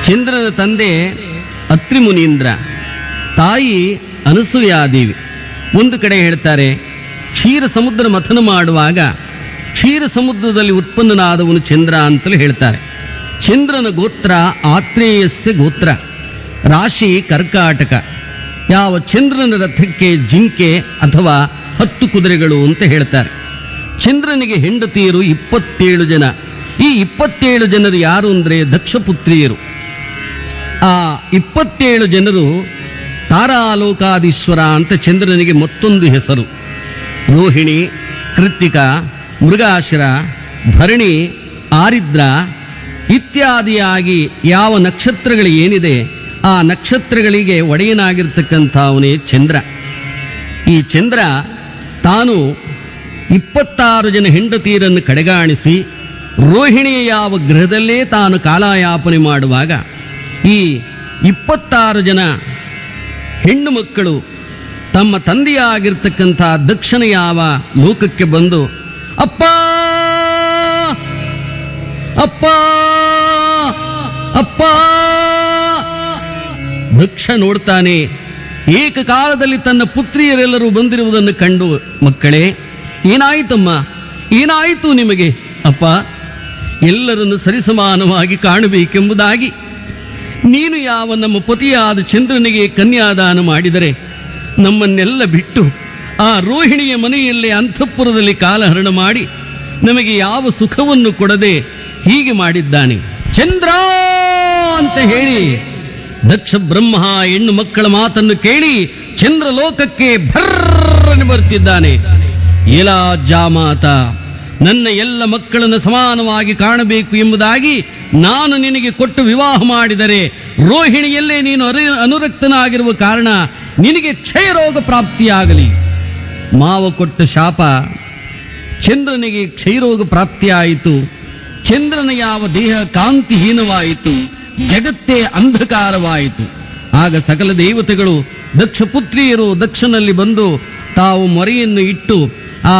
ಚಂದ್ರನ ತಂದೆ ಅತ್ರಿ ಮುನೀಂದ್ರ, ತಾಯಿ ಅನಸೂಯಾದೇವಿ. ಒಂದು ಕಡೆ ಹೇಳ್ತಾರೆ, ಕ್ಷೀರ ಸಮುದ್ರ ಮಥನ ಮಾಡುವಾಗ ಕ್ಷೀರ ಸಮುದ್ರದಲ್ಲಿ ಉತ್ಪನ್ನನಾದವನು ಚಂದ್ರ ಅಂತಲೂ ಹೇಳ್ತಾರೆ. ಚಂದ್ರನ ಗೋತ್ರ ಆತ್ರೇಯಸ್ಯ ಗೋತ್ರ, ರಾಶಿ ಕರ್ಕಾಟಕ. ಯಾವ ಚಂದ್ರನ ರಥಕ್ಕೆ ಜಿಂಕೆ ಅಥವಾ 10 ಕುದುರೆಗಳು ಅಂತ ಹೇಳ್ತಾರೆ. ಚಂದ್ರನಿಗೆ ಹೆಂಡತಿಯರು 27 ಜನ. ಈ 27 ಜನರು ಯಾರು ಅಂದರೆ ದಕ್ಷಪುತ್ರಿಯರು. ಆ 27 ಜನರು ತಾರಾಲೋಕಾದೀಶ್ವರ ಅಂತ ಚಂದ್ರನಿಗೆ ಮತ್ತೊಂದು ಹೆಸರು. ರೋಹಿಣಿ, ಕೃತ್ತಿಕ, ಮೃಗಾಶಿರ, ಭರಣಿ, ಆರಿದ್ರ ಇತ್ಯಾದಿಯಾಗಿ ಯಾವ ನಕ್ಷತ್ರಗಳು ಏನಿದೆ ಆ ನಕ್ಷತ್ರಗಳಿಗೆ ಒಡೆಯನಾಗಿರ್ತಕ್ಕಂಥವನೇ ಚಂದ್ರ. ಈ ಚಂದ್ರ ತಾನು 26 ಜನ ಹೆಂಡತಿಯರನ್ನು ಕಡೆಗಾಣಿಸಿ ರೋಹಿಣಿಯ ಯಾವ ಗ್ರಹದಲ್ಲೇ ತಾನು ಕಾಲಯಾಪನೆ ಮಾಡುವಾಗ ಈ 26 ಜನ ಹೆಣ್ಣು ಮಕ್ಕಳು ತಮ್ಮ ತಂದೆಯಾಗಿರ್ತಕ್ಕಂಥ ದಕ್ಷನ ಯಾವ ಲೋಕಕ್ಕೆ ಬಂದು ಅಪ್ಪ ಅಪ್ಪ ಅಪ್ಪ ದಕ್ಷ ನೋಡ್ತಾನೆ. ಏಕಕಾಲದಲ್ಲಿ ತನ್ನ ಪುತ್ರಿಯರೆಲ್ಲರೂ ಬಂದಿರುವುದನ್ನು ಕಂಡು, ಮಕ್ಕಳೇ ಏನಾಯಿತಮ್ಮ, ಏನಾಯಿತು ನಿಮಗೆ? ಅಪ್ಪ, ಎಲ್ಲರನ್ನು ಸರಿಸಮಾನವಾಗಿ ಕಾಣಬೇಕೆಂಬುದಾಗಿ ನೀನು ಯಾವ ನಮ್ಮ ಪತಿಯಾದ ಚಂದ್ರನಿಗೆ ಕನ್ಯಾದಾನ ಮಾಡಿದರೆ ನಮ್ಮನ್ನೆಲ್ಲ ಬಿಟ್ಟು ಆ ರೋಹಿಣಿಯ ಮನೆಯಲ್ಲೇ ಅಂತಃಪುರದಲ್ಲಿ ಕಾಲಹರಣ ಮಾಡಿ ನಮಗೆ ಯಾವ ಸುಖವನ್ನು ಕೊಡದೆ ಹೀಗೆ ಮಾಡಿದ್ದಾನೆ. ಚಂದ್ರ ಅಂತ ಹೇಳಿ ದಕ್ಷ ಬ್ರಹ್ಮ ಹೆಣ್ಣು ಮಕ್ಕಳ ಮಾತನ್ನು ಕೇಳಿ ಚಂದ್ರ ಲೋಕಕ್ಕೆ ಭರ್ರನೆ ಬರ್ತಿದ್ದಾನೆ. ಎಲಾ ಜಾಮಾತ, ನನ್ನ ಎಲ್ಲ ಮಕ್ಕಳನ್ನು ಸಮಾನವಾಗಿ ಕಾಣಬೇಕು ಎಂಬುದಾಗಿ ನಾನು ನಿನಗೆ ಕೊಟ್ಟು ವಿವಾಹ ಮಾಡಿದರೆ ರೋಹಿಣಿಯಲ್ಲೇ ನೀನು ಅನುರಕ್ತನಾಗಿರುವ ಕಾರಣ ನಿನಗೆ ಕ್ಷಯರೋಗ ಪ್ರಾಪ್ತಿಯಾಗಲಿ. ಮಾವ ಕೊಟ್ಟ ಶಾಪ, ಚಂದ್ರನಿಗೆ ಕ್ಷಯರೋಗ ಪ್ರಾಪ್ತಿಯಾಯಿತು. ಚಂದ್ರನ ಯಾವ ದೇಹ ಕಾಂತಿಹೀನವಾಯಿತು, ಜಗತ್ತೇ ಅಂಧಕಾರವಾಯಿತು. ಆಗ ಸಕಲ ದೇವತೆಗಳು ದಕ್ಷ ಪುತ್ರಿಯರು ದಕ್ಷನಲ್ಲಿ ಬಂದು ತಾವು ಮೊರೆಯನ್ನು ಇಟ್ಟು